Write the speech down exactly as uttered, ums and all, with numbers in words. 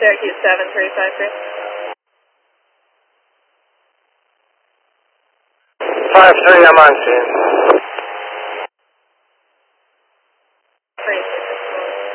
Syracuse seven three five three. five three, I'm on scene.